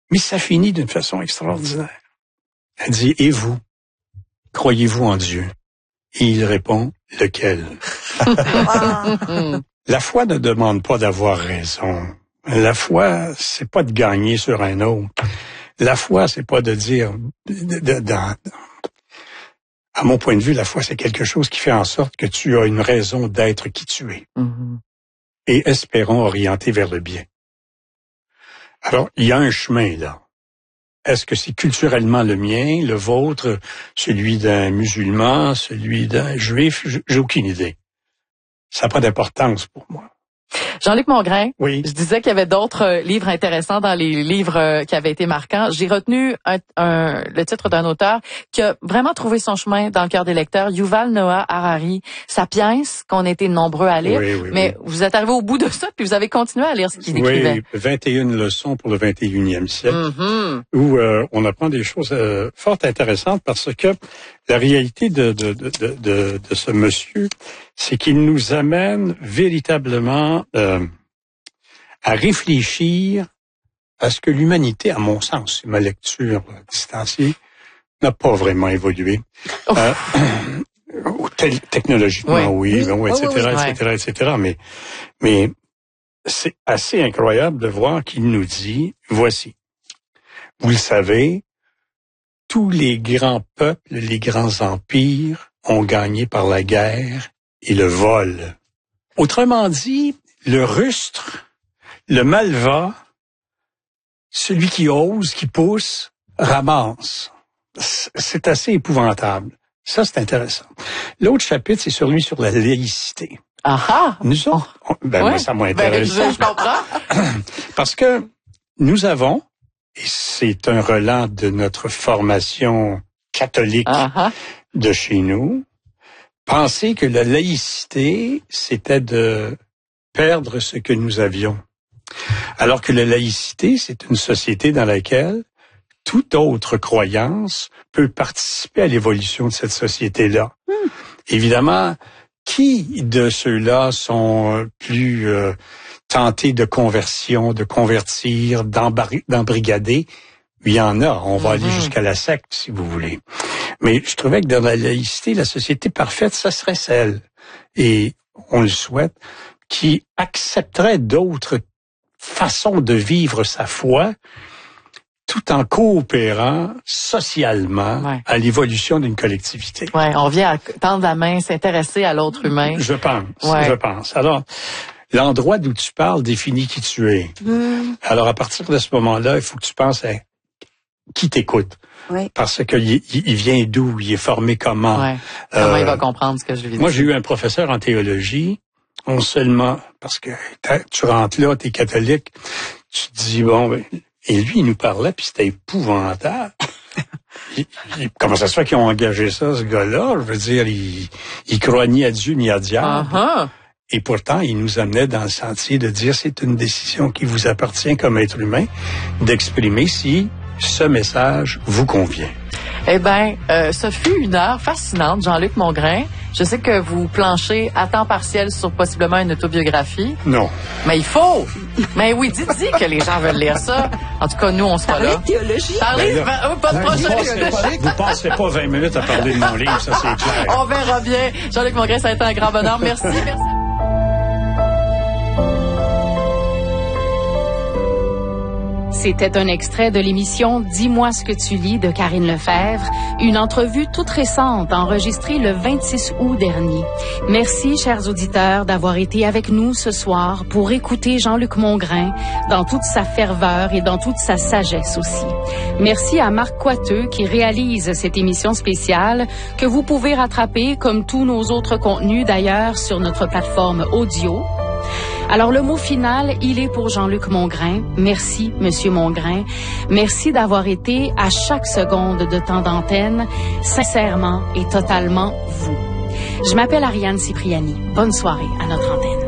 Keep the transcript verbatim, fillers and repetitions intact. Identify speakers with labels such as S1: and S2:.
S1: Mais ça finit d'une façon extraordinaire. Elle dit, et vous, croyez-vous en Dieu? Et il répond, lequel? La foi ne demande pas d'avoir raison. La foi, c'est pas de gagner sur un autre. La foi, c'est pas de dire, de, de, de, à mon point de vue, la foi, c'est quelque chose qui fait en sorte que tu as une raison d'être qui tu es. Mm-hmm. Et espérons orienter vers le bien. Alors, il y a un chemin, là. Est-ce que c'est culturellement le mien, le vôtre, celui d'un musulman, celui d'un juif? J'ai aucune idée. Ça n'a pas d'importance pour moi.
S2: Jean-Luc Mongrain,
S1: oui.
S2: Je disais qu'il y avait d'autres livres intéressants dans les livres qui avaient été marquants. J'ai retenu un, un, le titre d'un auteur qui a vraiment trouvé son chemin dans le cœur des lecteurs, Yuval Noah Harari, Sapiens, qu'on a été nombreux à lire.
S1: Oui, oui,
S2: mais
S1: oui.
S2: Vous êtes arrivé au bout de ça, puis vous avez continué à lire ce qu'il écrivait.
S1: Oui, vingt et une leçons pour le vingt et unième siècle,
S2: mm-hmm.
S1: où euh, on apprend des choses euh, fort intéressantes parce que la réalité de, de, de, de, de, de ce monsieur, c'est qu'il nous amène véritablement euh, à réfléchir à ce que l'humanité, à mon sens, c'est ma lecture euh, distanciée, n'a pas vraiment évolué. Oh. Euh, tel, technologiquement, oui, oui, oui, et cetera, oui, oui. et cetera, et cetera. Mais, mais c'est assez incroyable de voir qu'il nous dit, voici, vous le savez, tous les grands peuples, les grands empires ont gagné par la guerre et le vol. Autrement dit, le rustre, le malvat, celui qui ose, qui pousse, ramasse. C'est assez épouvantable. Ça, c'est intéressant. L'autre chapitre, c'est celui sur la laïcité.
S2: Ah
S1: Nous autres, on, ben
S2: ouais.
S1: moi, ça m'a intéressé.
S2: Ben, je, je comprends.
S1: Parce que nous avons, et c'est un relent de notre formation catholique uh-huh. de chez nous, pensé que la laïcité, c'était de perdre ce que nous avions. Alors que la laïcité, c'est une société dans laquelle toute autre croyance peut participer à l'évolution de cette société-là. Hmm. Évidemment, qui de ceux-là sont plus euh, tentés de conversion, de convertir, d'embar- d'embrigader? Il y en a. On va mm-hmm. aller jusqu'à la secte, si vous voulez. Mais je trouvais que dans la laïcité, la société parfaite, ça serait celle, et on le souhaite, qui accepterait d'autres façons de vivre sa foi, tout en coopérant socialement ouais. à l'évolution d'une collectivité.
S2: Ouais, on vient à tendre la main, s'intéresser à l'autre humain.
S1: Je pense,
S2: ouais.
S1: je pense. Alors, l'endroit d'où tu parles définit qui tu es. Mm. Alors, à partir de ce moment-là, il faut que tu penses à qui t'écoute.
S3: Oui.
S1: Parce qu'il il, il vient d'où, il est formé comment.
S2: Ouais. Comment euh, il va comprendre ce que je lui dis.
S1: Moi, j'ai eu un professeur en théologie, on seulement, parce que tu rentres là, t'es catholique, tu te dis, bon, ben, et lui, il nous parlait, puis c'était épouvantable. il, il, comment ça se fait qu'ils ont engagé ça, ce gars-là? Je veux dire, il, il croit ni à Dieu ni à diable.
S2: Uh-huh.
S1: Et pourtant, il nous amenait dans le sentier de dire, c'est une décision qui vous appartient comme être humain, d'exprimer si ce message vous convient.
S2: Eh bien, euh, ce fut une heure fascinante, Jean-Luc Mongrain. Je sais que vous planchez à temps partiel sur possiblement une autobiographie.
S1: Non.
S2: Mais il faut. Mais oui, dites-y que les gens veulent lire ça. En tout cas, nous, on sera
S3: parlez
S2: là.
S3: De théologie.
S2: Parlez de théologie. Oh, pas de projet théologique.
S1: Vous passez pas vingt minutes à parler de mon livre, ça c'est clair.
S2: On verra bien. Jean-Luc Mongrain, ça a été un grand bonheur. Merci. Merci.
S4: C'était un extrait de l'émission Dis-moi ce que tu lis de Karine Lefebvre, une entrevue toute récente enregistrée le vingt-six août dernier. Merci, chers auditeurs, d'avoir été avec nous ce soir pour écouter Jean-Luc Mongrain dans toute sa ferveur et dans toute sa sagesse aussi. Merci à Marc Coiteux qui réalise cette émission spéciale que vous pouvez rattraper comme tous nos autres contenus d'ailleurs sur notre plateforme audio. Alors, le mot final, il est pour Jean-Luc Mongrain. Merci, Monsieur Mongrain. Merci d'avoir été, à chaque seconde de temps d'antenne, sincèrement et totalement vous. Je m'appelle Ariane Cipriani. Bonne soirée à notre antenne.